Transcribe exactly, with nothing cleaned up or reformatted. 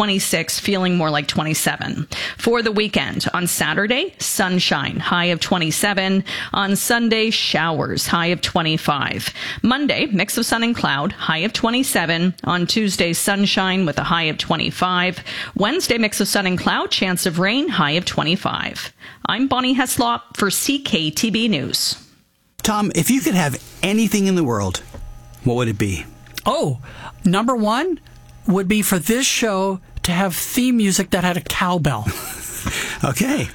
twenty-six, feeling more like twenty-seven. For the weekend, on Saturday, sunshine, high of twenty-seven. On Sunday, showers, high of twenty-five. Monday, mix of sun and cloud, high of twenty-seven. On Tuesday, sunshine with a high of twenty-five. Wednesday, mix of sun and cloud, chance of rain, high of twenty-five. I'm Bonnie Heslop for C K T B News. Tom, if you could have anything in the world, what would it be? Oh, number one would be for this show to have theme music that had a cowbell. Okay.